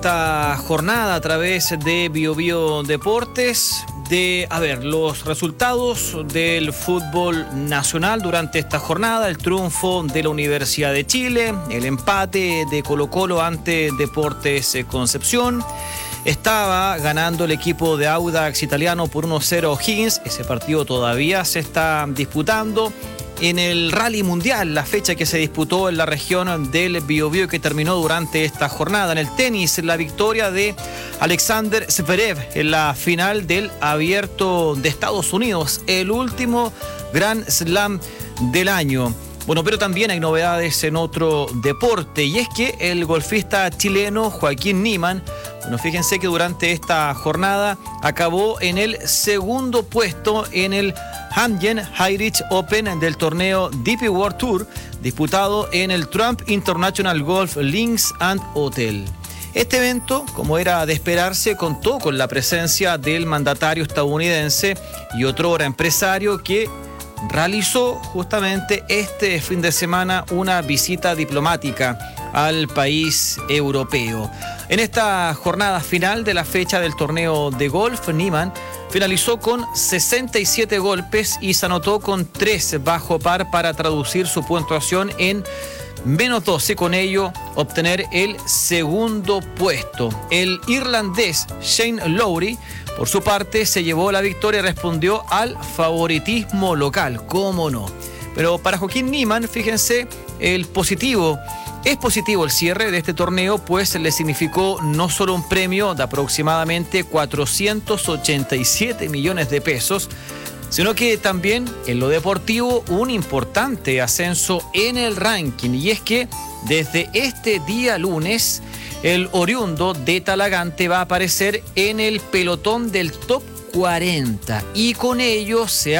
Esta jornada a través de BioBio Deportes los resultados del fútbol nacional durante esta jornada, el triunfo de la Universidad de Chile, el empate de Colo-Colo ante Deportes Concepción. Estaba ganando el equipo de Audax Italiano por 1-0 O'Higgins. Ese partido todavía se está disputando. En el Rally Mundial, la fecha que se disputó en la región del Biobío que terminó durante esta jornada. En el tenis, la victoria de Alexander Zverev en la final del Abierto de Estados Unidos, el último Grand Slam del año. Bueno, pero también hay novedades en otro deporte, y es que el golfista chileno Joaquín Niemann, fíjense que durante esta jornada acabó en el segundo puesto en el Hangen Heinrich Open del torneo DP World Tour, disputado en el Trump International Golf Links and Hotel. Este evento, como era de esperarse, contó con la presencia del mandatario estadounidense y otrora empresario que realizó justamente este fin de semana una visita diplomática al país europeo. En esta jornada final de la fecha del torneo de golf, Niemann finalizó con 67 golpes y se anotó con 3 bajo par para traducir su puntuación en menos 12, con ello obtener el segundo puesto. El irlandés Shane Lowry, por su parte, se llevó la victoria y respondió al favoritismo local, cómo no. Pero para Joaquín Niemann, fíjense, es positivo el cierre de este torneo, pues le significó no solo un premio de aproximadamente 487 millones de pesos, sino que también en lo deportivo un importante ascenso en el ranking. Y es que desde este día lunes, el oriundo de Talagante va a aparecer en el pelotón del top 40 y con ello se